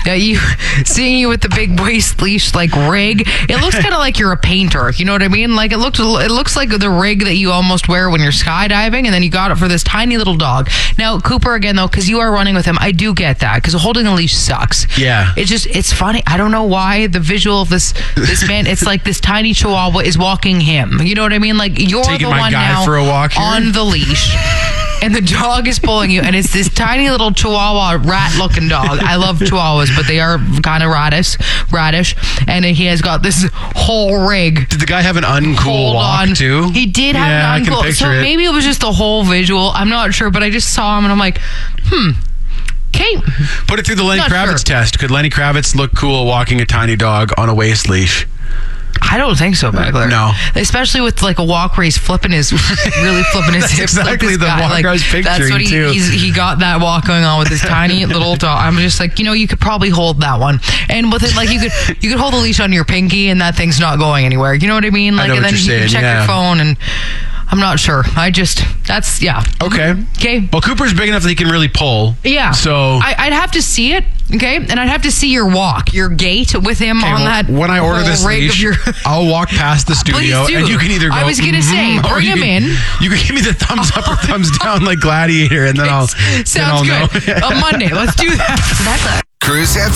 Seeing you with the big waist leash like rig, it looks kind of like you're a painter. You know what I mean? Like it looks like the rig that you almost wear when you're skydiving, and then you got it for this tiny little dog. Now Cooper, again though, because you are running with him, I do get that, because holding a leash sucks. Yeah, it's funny. I don't know why the visual of this man. It's like this tiny Chihuahua is walking him. You know what I mean? Like you're taking the my one guy now for a walk here? On the leash. And the dog is pulling you, and it's this tiny little Chihuahua rat-looking dog. I love Chihuahuas, but they are kind of radish. And he has got this whole rig. Did the guy have an uncool walk too? He did have an uncool. So maybe it was just the whole visual. I'm not sure, but I just saw him, and I'm like, okay. Put it through the Lenny Kravitz test. Could Lenny Kravitz look cool walking a tiny dog on a waist leash? I don't think so, Beckler. No. Especially with like a walk where he's really flipping his that's hips. Exactly like the guy. walk I was picturing, that's what he got that walk going on with his tiny little dog. I'm just like, you could probably hold that one. And with it, like you could hold the leash on your pinky and that thing's not going anywhere. You know what I mean? Like, I know and what then you're you can saying, check your phone, and I'm not sure. Okay. Okay. Well, Cooper's big enough that he can really pull. Yeah. So I'd have to see it. Okay. And I'd have to see your walk, your gait with him on that. When I order this leash, I'll walk past the studio and you can either go. I was going to say, bring him in. You can give me the thumbs up or thumbs down like Gladiator, and then I'll Sounds good. know. On Monday. Let's do that. Cruise